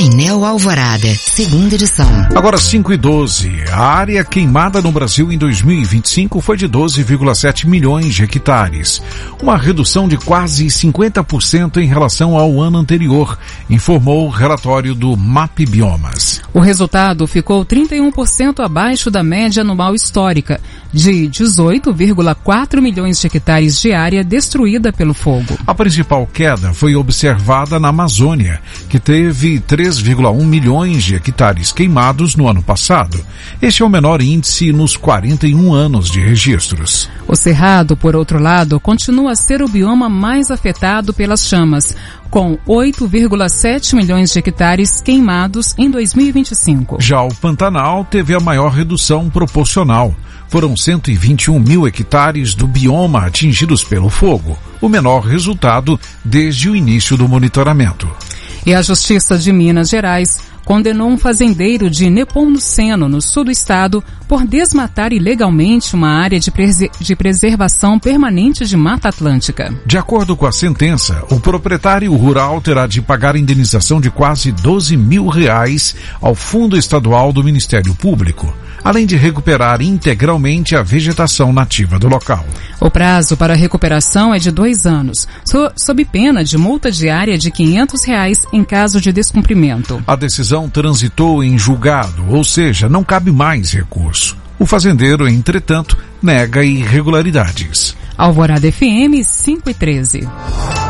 Painel Alvorada, segunda edição. Agora 5:12. A área queimada no Brasil em 2025 foi de 12,7 milhões de hectares. Uma redução de quase 50% em relação ao ano anterior, informou o relatório do MAP Biomas. O resultado ficou 31% abaixo da média anual histórica, de 18,4 milhões de hectares de área destruída pelo fogo. A principal queda foi observada na Amazônia, que teve 3,1 milhões de hectares queimados no ano passado. Este é o menor índice nos 41 anos de registros. O Cerrado, por outro lado, continua a ser o bioma mais afetado pelas chamas, com 8,7 milhões de hectares queimados em 2025. Já o Pantanal teve a maior redução proporcional. Foram 121 mil hectares do bioma atingidos pelo fogo, o menor resultado desde o início do monitoramento. E a Justiça de Minas Gerais condenou um fazendeiro de Nepomuceno, no sul do estado, por desmatar ilegalmente uma área de preservação permanente de Mata Atlântica. De acordo com a sentença, o proprietário rural terá de pagar indenização de quase R$12 mil ao Fundo Estadual do Ministério Público, além de recuperar integralmente a vegetação nativa do local. O prazo para a recuperação é de 2 anos, sob pena de multa diária de R$500 em caso de descumprimento. A decisão transitou em julgado, ou seja, não cabe mais recurso. O fazendeiro, entretanto, nega irregularidades. Alvorada FM 5:13.